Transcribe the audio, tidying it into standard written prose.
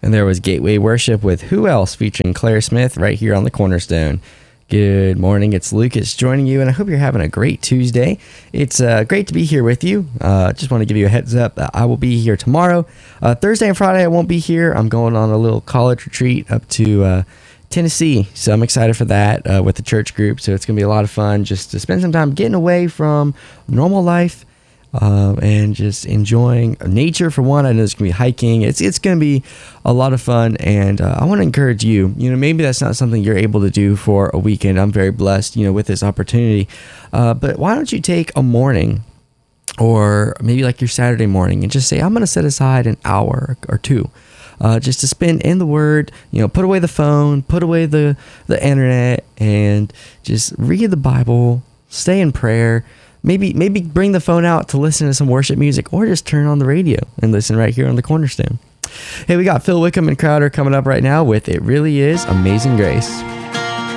And there was Gateway Worship with Who Else featuring Claire Smith right here on the Cornerstone. Good morning, it's Lucas joining you, and I hope you're having a great Tuesday. It's great to be here with you. Just want to give you a heads up that I will be here tomorrow. Thursday and Friday I won't be here. I'm going on a little college retreat up to Tennessee, so I'm excited for that with the church group. So it's going to be a lot of fun just to spend some time getting away from normal life and just enjoying nature for one. I know it's going to be hiking. It's going to be a lot of fun, and I want to encourage you. Maybe that's not something you're able to do for a weekend. I'm very blessed, with this opportunity. But why don't you take a morning, or maybe like your Saturday morning, and just say, I'm going to set aside an hour or two just to spend in the Word. Put away the phone, put away the internet, and just read the Bible, stay in prayer. Maybe bring the phone out to listen to some worship music, or just turn on the radio and listen right here on the Cornerstone. Hey, we got Phil Wickham and Crowder coming up right now with It Really Is Amazing Grace.